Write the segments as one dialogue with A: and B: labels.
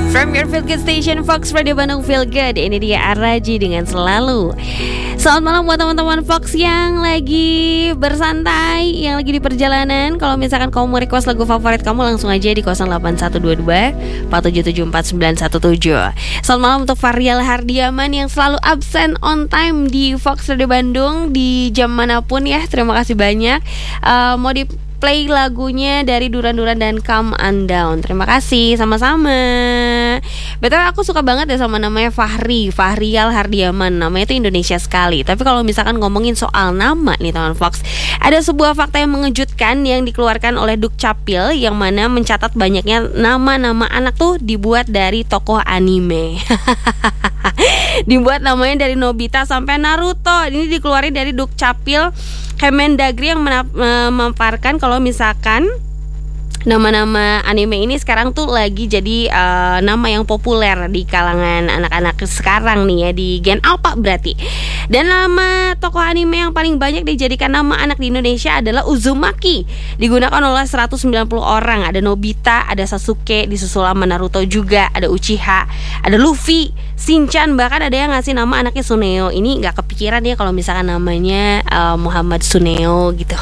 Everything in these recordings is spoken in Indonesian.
A: From your Feel Good Station, Fox Radio Bandung Feel Good. Ini dia Araji dengan Selalu. Selamat malam buat teman-teman Fox yang lagi bersantai, yang lagi di perjalanan. Kalau misalkan kamu mau request lagu favorit kamu, langsung aja di 08122 4774917. Selamat malam untuk Varial Hardiaman yang selalu absen on time di Fox Radio Bandung di jam manapun ya. Terima kasih banyak. Mau di play lagunya dari Duran-Duran dan Calm and Down. Terima kasih, sama-sama. Betul, aku suka banget ya sama namanya Fahrial Hardiaman. Namanya itu Indonesia sekali. Tapi kalau misalkan ngomongin soal nama nih teman Fox, ada sebuah fakta yang mengejutkan yang dikeluarkan oleh Dukcapil, yang mana mencatat banyaknya nama-nama anak tuh dibuat dari tokoh anime. Dibuat namanya dari Nobita sampai Naruto. Ini dikeluarin dari Dukcapil Kemendagri yang memaparkan kalau misalkan nama-nama anime ini sekarang tuh lagi jadi nama yang populer di kalangan anak-anak sekarang nih ya, di Gen Alpha berarti. Dan nama tokoh anime yang paling banyak dijadikan nama anak di Indonesia adalah Uzumaki. Digunakan oleh 190 orang. Ada Nobita, ada Sasuke, disusul sama Naruto juga, ada Uchiha, ada Luffy, Shinchan, bahkan ada yang ngasih nama anaknya Suneo. Ini gak kepikiran ya kalau misalkan namanya Muhammad Suneo gitu.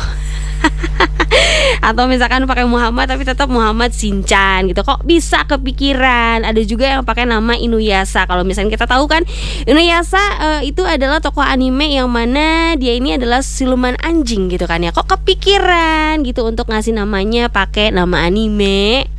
A: Atau misalkan pakai Muhammad tapi tetap Muhammad Shinchan gitu. Kok bisa kepikiran? Ada juga yang pakai nama Inuyasha. Kalau misalnya kita tahu kan Inuyasha itu adalah tokoh anime yang mana dia ini adalah siluman anjing gitu kan ya. Kok kepikiran gitu untuk ngasih namanya pakai nama anime?